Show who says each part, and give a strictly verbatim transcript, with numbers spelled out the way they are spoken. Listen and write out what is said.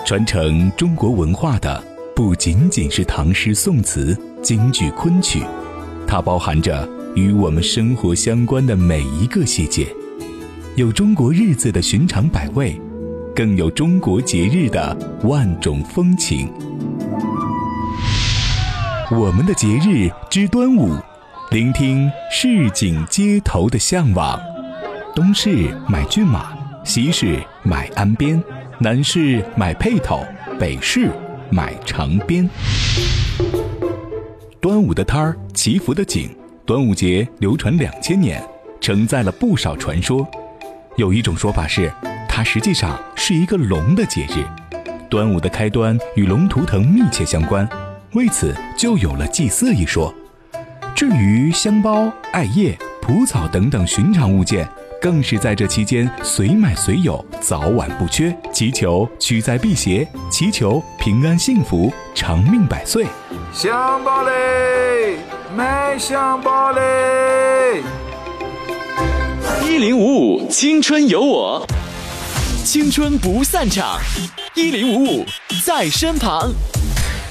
Speaker 1: 传承中国文化的不仅仅是唐诗宋词、京剧昆曲，它包含着与我们生活相关的每一个细节，有中国日子的寻常百味，更有中国节日的万种风情。我们的节日之端午，聆听市井街头的向往。东市买骏马，西市买鞍鞭，南市买辔头，北市买长鞭。端午的摊儿，祈福的景，端午节流传两千年，承载了不少传说。有一种说法是，它实际上是一个龙的节日。端午的开端与龙图腾密切相关，为此就有了祭祀一说。至于香包、艾叶、蒲草等等寻常物件，更是在这期间随买随有，早晚不缺，祈求驱灾辟邪，祈求平安幸福，长命百岁。
Speaker 2: 香包嘞，买香包嘞！
Speaker 3: 一零五五青春有我，青春不散场，一零五五在身旁。